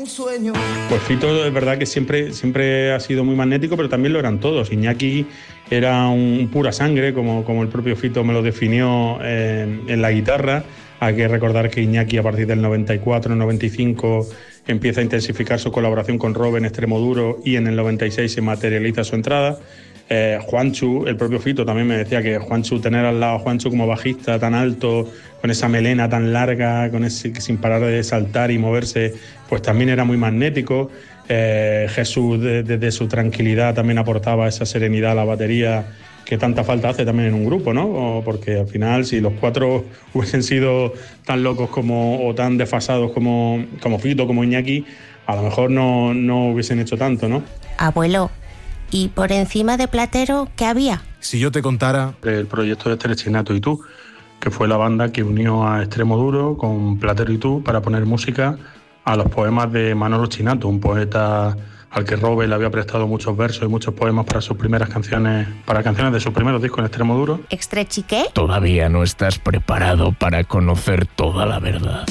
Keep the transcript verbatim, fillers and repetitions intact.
sueño. Pues Fito es verdad que siempre, siempre ha sido muy magnético, pero también lo eran todos. Iñaki era un pura sangre, como, como el propio Fito me lo definió eh, en la guitarra. Hay que recordar que Iñaki a partir del noventa y cuatro, noventa y cinco empieza a intensificar su colaboración con Robe en Extremoduro y en el noventa y seis se materializa su entrada. Eh, Juanchu, el propio Fito también me decía que Juanchu, tener al lado a Juanchu como bajista tan alto, con esa melena tan larga, con ese sin parar de saltar y moverse, pues también era muy magnético. Eh, Jesús desde de, su tranquilidad también aportaba esa serenidad a la batería que tanta falta hace también en un grupo, ¿no? O porque al final si los cuatro hubiesen sido tan locos como o tan desfasados como, como Fito, como Iñaki, a lo mejor no, no hubiesen hecho tanto, ¿no? Abuelo, ¿y por encima de Platero qué había? Si yo te contara... El proyecto de Estrechinato y tú, que fue la banda que unió a Extremoduro con Platero y tú para poner música a los poemas de Manolo Chinato, un poeta al que Robe le había prestado muchos versos y muchos poemas para sus primeras canciones, para canciones de sus primeros discos en Extremoduro. ¿Extrechiqué? Todavía no estás preparado para conocer toda la verdad.